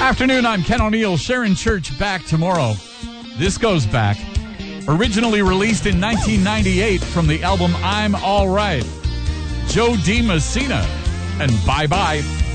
Afternoon, I'm Ken O'Neill. Sharon Church back tomorrow. This goes back. Originally released in 1998 from the album I'm All Right. Joe D. Messina and Bye Bye.